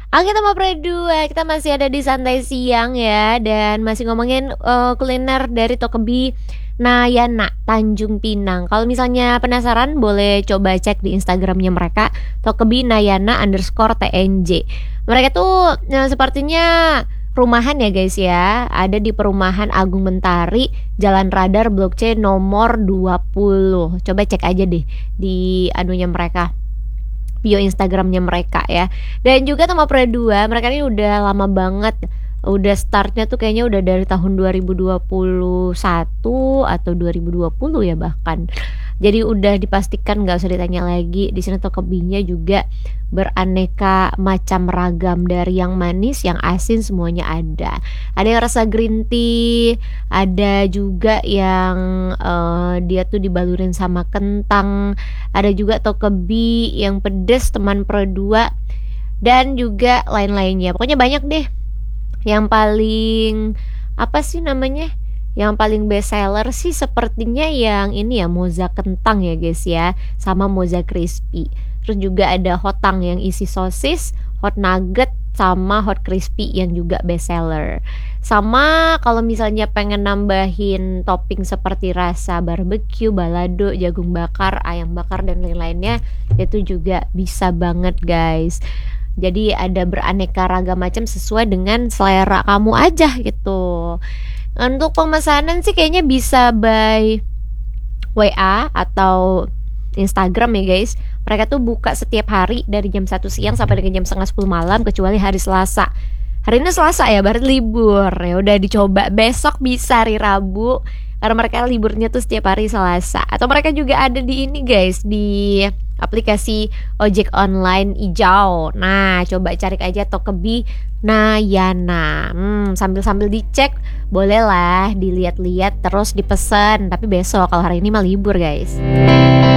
Oke teman berdua, kita masih ada di santai siang ya. Dan masih ngomongin kuliner dari Tokebi Nayana Tanjung Pinang. Kalau misalnya penasaran boleh coba cek di Instagramnya mereka, Tokebi Nayana underscore TNJ. Mereka tuh sepertinya rumahan ya guys ya. Ada di perumahan Agung Mentari, Jalan Radar Blok C nomor 20. Coba cek aja deh di anunya mereka, bio Instagramnya mereka ya. Dan juga Tama Pro 2, mereka ini udah lama banget. Udah startnya tuh kayaknya udah dari tahun 2021 atau 2020 ya bahkan. Jadi udah dipastikan nggak usah ditanya lagi. Di sini Tokebinya juga beraneka macam ragam, dari yang manis, yang asin semuanya ada. Ada yang rasa green tea, ada juga yang dia tuh dibalurin sama kentang, ada juga Tokebi yang pedes teman Pro 2, dan juga lain-lainnya. Pokoknya banyak deh. Yang paling apa sih namanya? Yang paling best seller sih sepertinya yang ini ya, moza kentang ya guys ya, sama moza crispy. Terus juga ada hotang yang isi sosis, hot nugget, sama hot crispy yang juga best seller. Sama kalau misalnya pengen nambahin topping seperti rasa barbecue, balado, jagung bakar, ayam bakar dan lain-lainnya, itu juga bisa banget guys. Jadi ada beraneka ragam macam sesuai dengan selera kamu aja gitu. Untuk pemesanan sih kayaknya bisa by WA atau Instagram ya guys. Mereka tuh buka setiap hari dari jam 1 siang sampai dengan jam setengah 10 malam, kecuali hari Selasa. Hari ini Selasa ya, berarti libur. Ya udah dicoba, besok bisa hari Rabu karena mereka liburnya tuh setiap hari Selasa. Atau mereka juga ada di ini guys, di aplikasi ojek online Ijau. Nah, coba cari aja Tokebi Nayana. Sambil-sambil dicek, bolehlah dilihat-lihat terus dipesan. Tapi besok, kalau hari ini mah libur guys.